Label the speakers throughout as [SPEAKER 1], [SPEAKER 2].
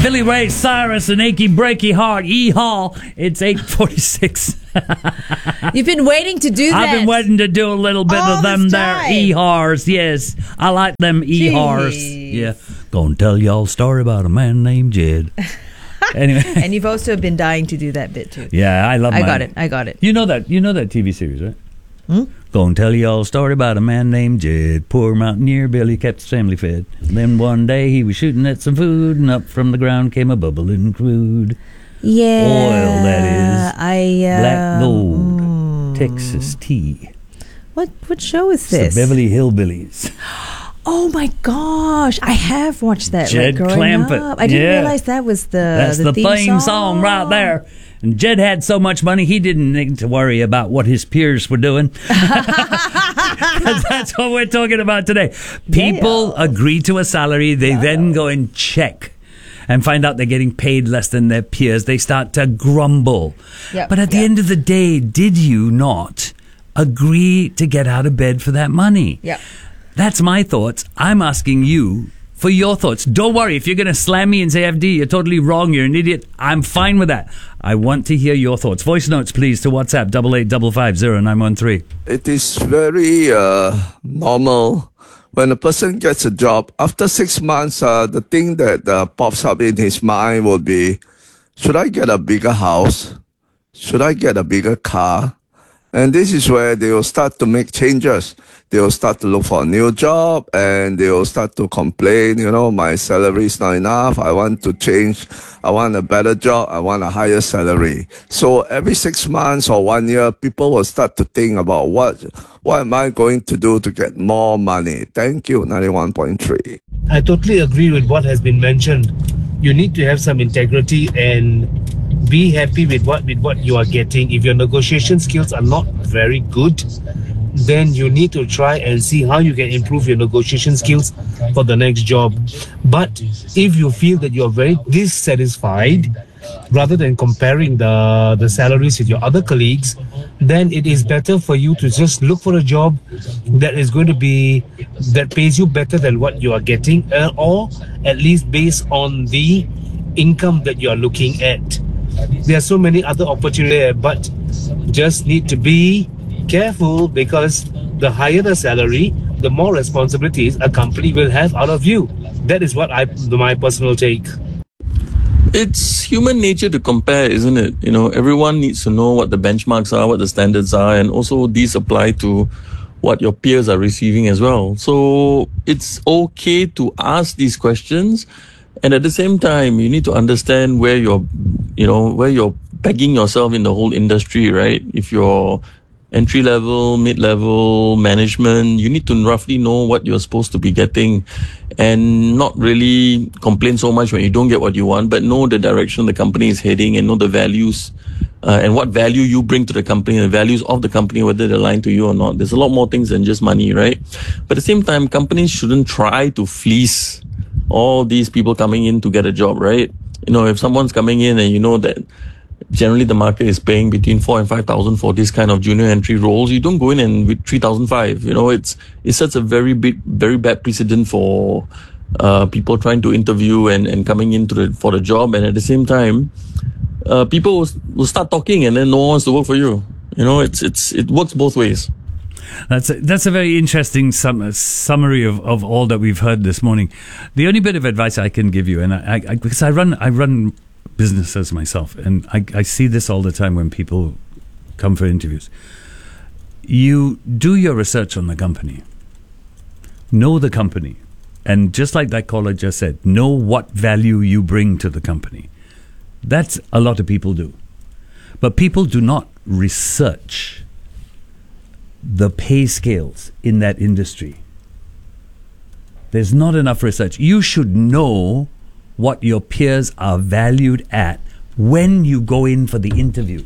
[SPEAKER 1] Billy Ray Cyrus and Achy Breaky Heart, E-Haul. It's 8:46.
[SPEAKER 2] You've been waiting to do that.
[SPEAKER 1] I've been waiting to do a little bit
[SPEAKER 2] all
[SPEAKER 1] of them
[SPEAKER 2] this
[SPEAKER 1] there
[SPEAKER 2] time.
[SPEAKER 1] E-Hars. Yes, I like them E-Hars.
[SPEAKER 2] Jeez.
[SPEAKER 1] Yeah. Gonna tell y'all a story about a man named Jed. Anyway.
[SPEAKER 2] And you've also been dying to do that bit too.
[SPEAKER 1] Yeah, I love
[SPEAKER 2] I got it.
[SPEAKER 1] You know that TV series, right? Gonna tell you all a story about a man named Jed. Poor mountaineer Billy kept his family fed. Then one day he was shooting at some food, and up from the ground came a bubbling crude.
[SPEAKER 2] Yeah.
[SPEAKER 1] Oil, that is. Black gold. Texas tea.
[SPEAKER 2] What show is
[SPEAKER 1] It's
[SPEAKER 2] this?
[SPEAKER 1] the Beverly Hillbillies.
[SPEAKER 2] Oh my gosh, I have watched that.
[SPEAKER 1] Jed
[SPEAKER 2] growing
[SPEAKER 1] Clampett.
[SPEAKER 2] up. I didn't realize that was
[SPEAKER 1] That's the theme song right there. And Jed had so much money, he didn't need to worry about what his peers were doing. Because that's what we're talking about today. People agree to a salary, they then go and check and find out they're getting paid less than their peers. They start to grumble. But at the end of the day, did you not agree to get out of bed for that money? That's my thoughts. I'm asking you for your thoughts. Don't worry. If you're going to slam me and say, FD, you're totally wrong, you're an idiot, I'm fine with that. I want to hear your thoughts. Voice notes, please, to WhatsApp 88550913.
[SPEAKER 3] It is very normal when a person gets a job. After 6 months, the thing that pops up in his mind will be, should I get a bigger house? Should I get a bigger car? And this is where they will start to make changes. They will start to look for a new job, and they will start to complain, my salary is not enough. I want to change. I want a better job. I want a higher salary. So every 6 months or 1 year, people will start to think about what am I going to do to get more money? Thank you, 91.3.
[SPEAKER 4] I totally agree with what has been mentioned. You need to have some integrity and be happy with what you are getting. If your negotiation skills are not very good, then you need to try and see how you can improve your negotiation skills for the next job. But if you feel that you're very dissatisfied, rather than comparing the salaries with your other colleagues, then it is better for you to just look for a job that pays you better than what you are getting, or at least based on the income that you are looking at. There are so many other opportunities there, but just need to be careful, because the higher the salary, the more responsibilities a company will have out of you. That is what my personal take.
[SPEAKER 5] It's human nature to compare, isn't it? Everyone needs to know what the benchmarks are, what the standards are, and also these apply to what your peers are receiving as well. So it's okay to ask these questions, and at the same time, you need to understand where you're pegging yourself in the whole industry, right? If you're entry-level, mid-level, management, you need to roughly know what you're supposed to be getting, and not really complain so much when you don't get what you want, but know the direction the company is heading, and know the values and what value you bring to the company, and the values of the company, whether they align to you or not. There's a lot more things than just money, right? But at the same time, companies shouldn't try to fleece all these people coming in to get a job, right? If someone's coming in and you know that generally the market is paying between 4,000 and 5,000 for this kind of junior entry roles, you don't go in and with 3,500. It sets a very bad precedent for people trying to interview and coming into for the job. And at the same time, people will start talking, and then no one wants to work for you. It works both ways.
[SPEAKER 1] That's a very interesting summary of all that we've heard this morning. The only bit of advice I can give you, and because I run businesses myself, and I see this all the time when people come for interviews. You do your research on the company, know the company, and just like that caller just said, know what value you bring to the company. That's a lot of people do, but people do not research the pay scales in that industry. There's not enough research. You should know what your peers are valued at when you go in for the interview.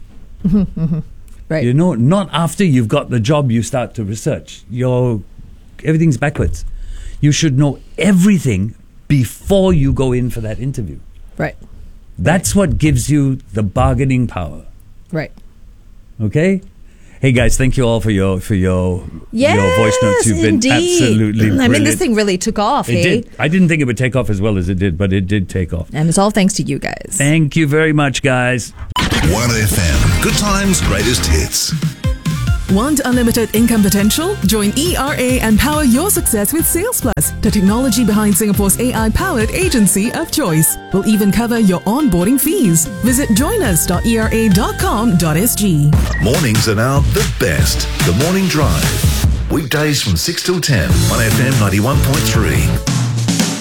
[SPEAKER 2] Right.
[SPEAKER 1] Not after you've got the job you start to research. Everything's backwards. You should know everything before you go in for that interview.
[SPEAKER 2] Right.
[SPEAKER 1] That's what gives you the bargaining power.
[SPEAKER 2] Right.
[SPEAKER 1] Okay? Hey guys, thank you all for your voice notes. You've been
[SPEAKER 2] indeed.
[SPEAKER 1] absolutely brilliant.
[SPEAKER 2] I mean, this thing really took off,
[SPEAKER 1] It
[SPEAKER 2] hey?
[SPEAKER 1] did. I didn't think it would take off as well as it did, but it did take off.
[SPEAKER 2] And it's all thanks to you guys.
[SPEAKER 1] Thank you very much, guys.
[SPEAKER 6] 1FM. Good times, greatest hits.
[SPEAKER 7] Want unlimited income potential? Join ERA and power your success with Sales Plus, the technology behind Singapore's AI-powered agency of choice. We'll even cover your onboarding fees. Visit joinus.era.com.sg.
[SPEAKER 6] Mornings are now the best. The Morning Drive. Weekdays from 6 till 10. 1FM 91.3.